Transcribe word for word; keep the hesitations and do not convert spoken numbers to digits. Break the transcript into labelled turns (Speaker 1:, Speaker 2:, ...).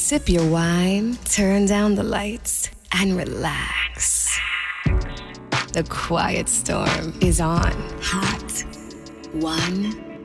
Speaker 1: Sip your wine, turn down the lights, and relax. The quiet storm is on. Hot one